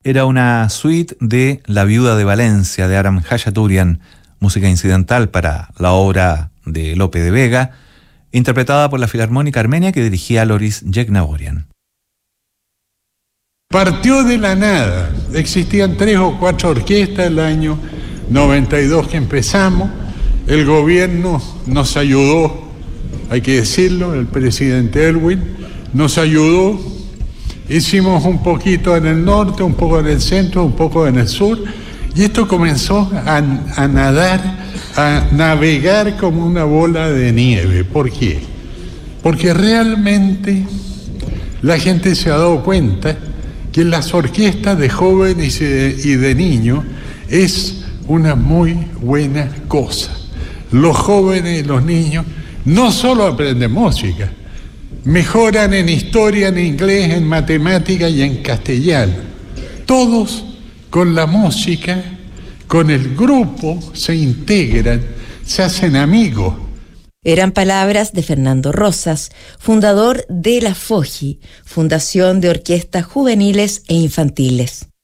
era una suite de La viuda de Valencia de Aram Khachaturian, música incidental para la obra de Lope de Vega, interpretada por la Filarmónica Armenia que dirigía Loris Yegnaborian. Partió de la nada. Existían 3 o 4 orquestas el año 92 que empezamos. El gobierno nos ayudó, hay que decirlo, el presidente Elwin nos ayudó. Hicimos un poquito en el norte, un poco en el centro, un poco en el sur, y esto comenzó a nadar, a navegar como una bola de nieve. ¿Por qué? Porque realmente la gente se ha dado cuenta que las orquestas de jóvenes y de niños es una muy buena cosa. Los jóvenes y los niños no solo aprenden música, mejoran en historia, en inglés, en matemática y en castellano. Todos con la música, con el grupo, se integran, se hacen amigos. Eran palabras de Fernando Rosas, fundador de la FOJI, Fundación de Orquestas Juveniles e Infantiles.